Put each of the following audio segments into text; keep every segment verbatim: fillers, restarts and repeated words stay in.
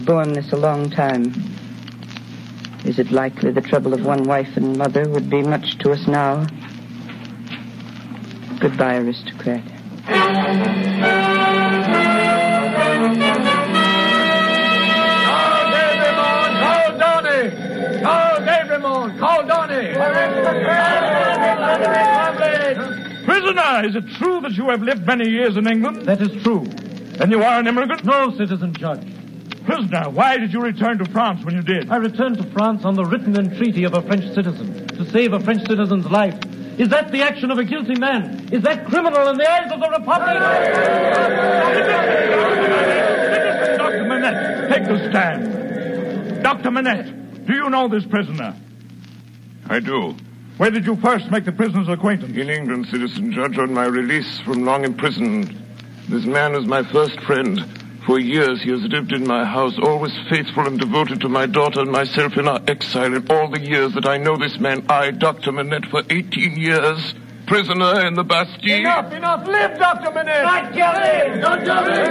Borne this a long time. Is it likely the trouble of one wife and mother would be much to us now? Goodbye, aristocrat. Call Donny! Call Davrymont! Call Donny! Prisoner, is it true that you have lived many years in England? That is true. Then you are an immigrant? No, citizen judge. Prisoner, why did you return to France when you did? I returned to France on the written entreaty of a French citizen to save a French citizen's life. Is that the action of a guilty man? Is that criminal in the eyes of the Republic? Doctor Manette, take the stand. Doctor Manette, do you know this prisoner? I do. Where did you first make the prisoner's acquaintance? In England, citizen judge, on my release from long imprisonment. This man is my first friend. For years he has lived in my house, always faithful and devoted to my daughter and myself in our exile. In all the years that I know this man, I, Doctor Manette, for eighteen years, prisoner in the Bastille. Enough, enough! Live, Doctor Manette! Not guilty! Not guilty!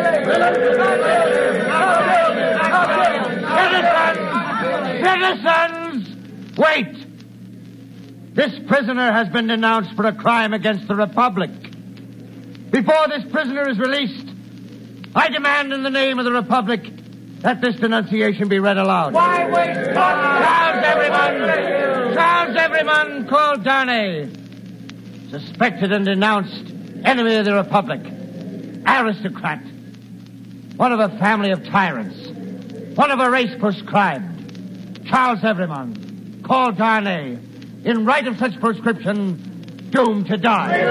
Citizens! Citizens! Wait! This prisoner has been denounced for a crime against the Republic. Before this prisoner is released, I demand in the name of the Republic that this denunciation be read aloud. Why waste time? Charles Everyman! Charles Everyman called Darnay. Suspected and denounced enemy of the Republic. Aristocrat. One of a family of tyrants. One of a race proscribed. Charles Everyman called Darnay. In right of such prescription, doomed to die.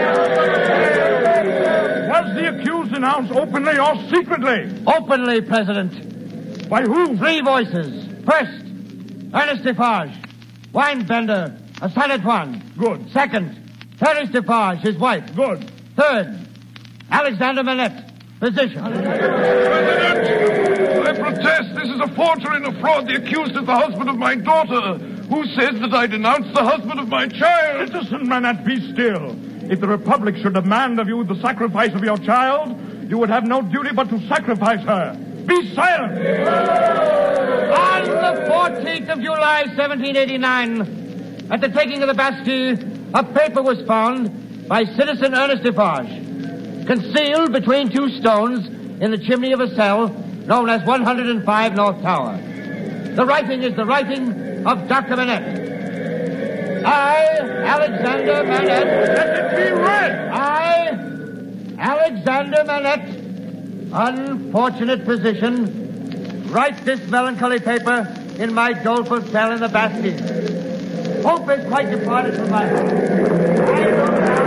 Was the accused denounced openly or secretly? Openly, President. By who? Three voices. First, Ernest Defarge, winebender of Saint Antoine. Good. Second, Thérèse Defarge, his wife. Good. Third, Alexander Manette, physician. President, I protest. This is a forgery and a fraud. The accused is the husband of my daughter, who says that I denounced the husband of my child. Citizen Manette, be still. If the Republic should demand of you the sacrifice of your child, you would have no duty but to sacrifice her. Be silent! On the fourteenth of July, seventeen eighty-nine, at the taking of the Bastille, a paper was found by citizen Ernest Defarge, concealed between two stones in the chimney of a cell known as one hundred five North Tower. The writing is the writing of Doctor Manette. I, Alexander Manette. Let it be read! I, Alexander Manette, unfortunate physician, write this melancholy paper in my doleful cell in the Bastille. Hope is quite departed from my heart. I will now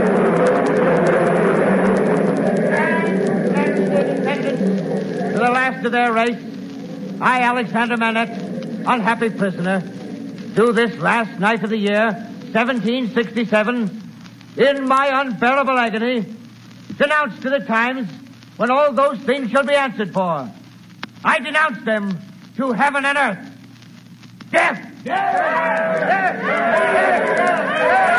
and their descendants to the last of their race. I, Alexander Manette, unhappy prisoner, do this last night of the year, seventeen sixty-seven, in my unbearable agony, denounce to the times when all those things shall be answered for. I denounce them to heaven and earth. Death! Death! Death! Death! Death!